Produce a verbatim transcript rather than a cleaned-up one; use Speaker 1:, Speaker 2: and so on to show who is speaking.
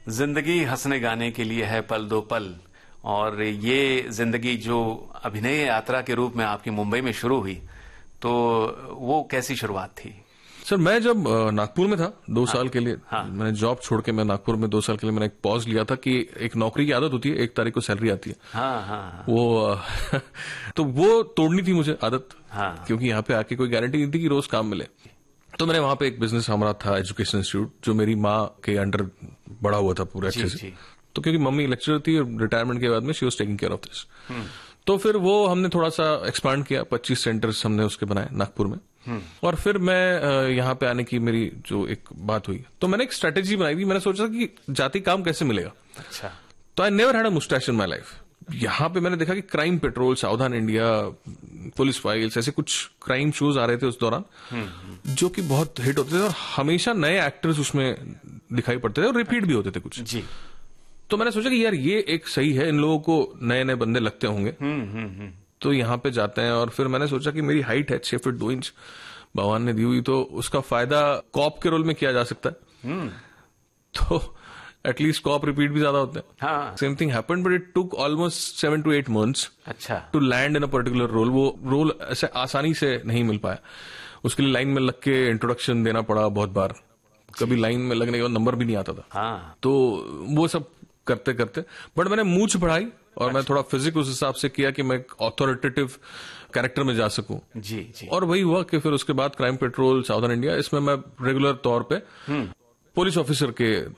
Speaker 1: जिंदगी हंसने गाने के लिए है पल दो पल, और ये जिंदगी जो अभिनय यात्रा के रूप में आपकी मुंबई में शुरू हुई, तो वो कैसी शुरुआत थी?
Speaker 2: सर मैं जब नागपुर में था दो हाँ, साल के लिए
Speaker 1: हाँ,
Speaker 2: मैंने जॉब छोड़ के मैं नागपुर में दो साल के लिए मैंने एक पॉज लिया था कि एक नौकरी की आदत होती है, एक तारीख को सैलरी आती है।
Speaker 1: हाँ, हाँ,
Speaker 2: वो तो वो तोड़नी थी मुझे आदत,
Speaker 1: हाँ,
Speaker 2: क्योंकि यहाँ पे आके कोई गारंटी नहीं थी कि रोज काम मिले। तो मैंने वहां पे एक बिजनेस हमारा था, एजुकेशन इंस्टीट्यूट, जो मेरी माँ के अंडर बड़ा हुआ था पूरे अच्छे से। तो क्योंकि मम्मी लेक्चरर थी, रिटायरमेंट के बाद में she was taking care of this. तो फिर वो हमने थोड़ा सा एक्सपांड किया, पच्चीस सेंटर्स हमने उसके बनाए नागपुर में। और फिर मैं यहाँ पे आने की मेरी जो एक बात हुई, तो मैंने एक स्ट्रेटेजी बनाई थी। मैंने सोचा कि जाति काम कैसे मिलेगा।
Speaker 1: अच्छा।
Speaker 2: तो I never had a moustache in my life. यहाँ पे मैंने देखा कि क्राइम पेट्रोल, सावधान इंडिया, पुलिस फाइल्स, ऐसे कुछ क्राइम शोज आ रहे थे उस दौरान जो कि बहुत हिट होते थे, और हमेशा नए एक्टर्स उसमें दिखाई पड़ते थे और रिपीट भी होते थे कुछ
Speaker 1: जी। तो
Speaker 2: मैंने सोचा कि यार ये एक सही है, इन लोगों को नए नए बंदे लगते होंगे, तो यहाँ पे जाते हैं। और फिर मैंने सोचा कि मेरी हाइट है छह फीट दो इंच भगवान ने दी हुई, तो उसका फायदा कॉप के रोल में किया जा सकता है। तो एटलीस्ट कॉप रिपीट भी ज्यादा होते हैं। Same thing happened, but it took almost seven to eight months
Speaker 1: अच्छा
Speaker 2: to land in a particular role. वो रोल ऐसे आसानी से नहीं मिल पाया, उसके लिए लाइन में लग के इंट्रोडक्शन देना पड़ा बहुत बार, कभी लाइन में लगने के बाद नंबर भी नहीं आता था।
Speaker 1: हाँ।
Speaker 2: तो वो सब करते करते बट मैंने मूंछ बढ़ाई, और अच्छा। मैं थोड़ा फिजिक उस हिसाब से किया कि मैं एक ऑथोरिटेटिव कैरेक्टर में जा सकूं।
Speaker 1: जी जी।
Speaker 2: और वही हुआ कि फिर उसके बाद क्राइम पेट्रोल, साउदर्न इंडिया, इसमें मैं रेगुलर तौर पे पुलिस ऑफिसर के